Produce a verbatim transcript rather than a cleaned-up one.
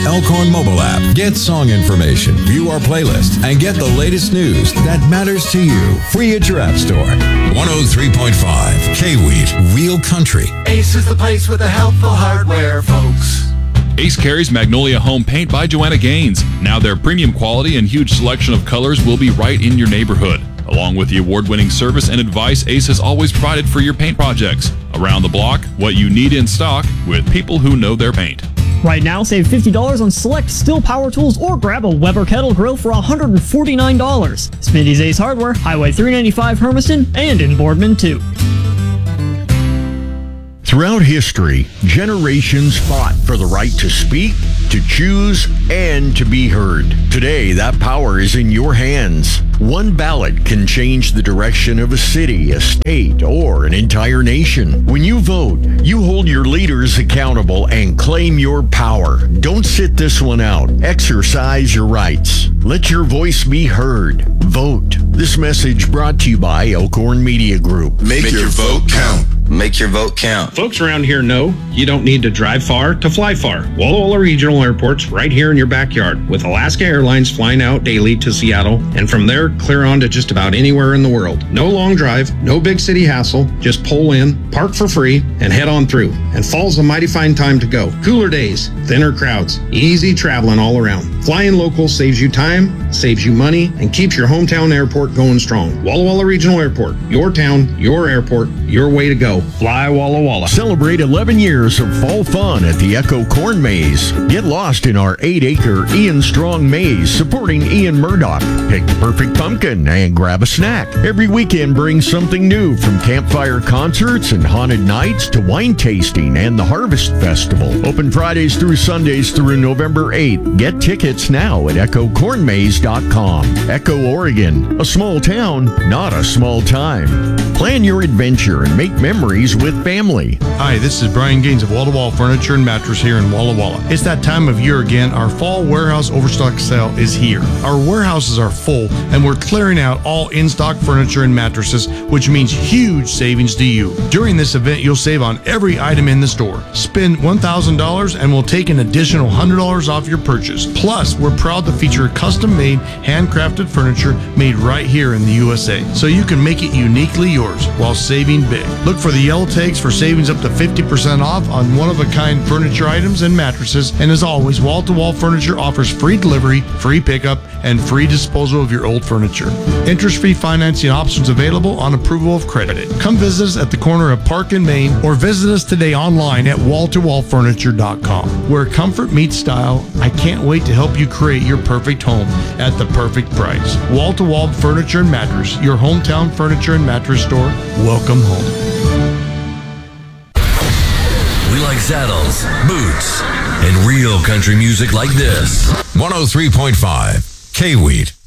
Elkhorn mobile app. Get song information, view our playlist, and get the latest news that matters to you. Free at your app store. one oh three point five K-Wheat, real country. Ace is the place with the helpful hardware, folks. Ace carries Magnolia Home Paint by Joanna Gaines. Now their premium quality and huge selection of colors will be right in your neighborhood. Along with the award-winning service and advice Ace has always provided for your paint projects. Around the block, what you need in stock with people who know their paint. Right now, save fifty dollars on select Stihl power tools or grab a Weber kettle grill for one hundred forty-nine dollars. Smitty's Ace Hardware, Highway three ninety-five Hermiston, and in Boardman too. Throughout history, generations fought for the right to speak, to choose, and to be heard. Today, that power is in your hands. One ballot can change the direction of a city, a state, or an entire nation. When you vote, you hold your leaders accountable and claim your power. Don't sit this one out. Exercise your rights. Let your voice be heard. Vote. This message brought to you by Elkhorn Media Group. Make, Make your, your vote count. Make your vote count. Folks around here know you don't need to drive far to fly far. Walla Walla Regional Airport's right here in your backyard, with Alaska Airlines flying out daily to Seattle, and from there clear on to just about anywhere in the world. No long drive, no big city hassle, just pull in, park for free, and head on through. And fall's a mighty fine time to go. Cooler days, thinner crowds, easy traveling all around. Flying local saves you time, saves you money, and keeps your hometown airport going strong. Walla Walla Regional Airport, your town, your airport, your way to go. Fly Walla Walla. Celebrate eleven years of fall fun at the Echo Corn Maze. Get lost in our eight-acre Ian Strong Maze supporting Ian Murdoch. Pick the perfect pumpkin and grab a snack. Every weekend brings something new, from campfire concerts and haunted nights to wine tasting and the Harvest Festival. Open Fridays through Sundays through November eighth. Get tickets now at echo corn maze dot com. Echo, Oregon. A small town, not a small time. Plan your adventure and make memories with family. Hi, this is Brian Gaines of Wall to Wall Furniture and Mattress here in Walla Walla. It's that time of year again. Our fall warehouse overstock sale is here. Our warehouses are full and we're clearing out all in-stock furniture and mattresses, which means huge savings to you. During this event, you'll save on every item in the store. Spend one thousand dollars and we'll take an additional one hundred dollars off your purchase. Plus, we're proud to feature custom-made, handcrafted furniture made right here in the U S A, so you can make it uniquely yours while saving big. Look for the yellow tags for savings up to fifty percent off on one-of-a-kind furniture items and mattresses. And as always, Wall to Wall Furniture offers free delivery, free pickup, and free disposal of your old furniture. Interest-free financing options available on approval of credit. Come visit us at the corner of Park and Main, or visit us today online at wall to wall furniture dot com. Where comfort meets style, I can't wait to help you create your perfect home at the perfect price. Wall to Wall Furniture and Mattress, your hometown furniture and mattress store. Welcome home. We like saddles, boots, and real country music like this. one oh three point five K-Wheat.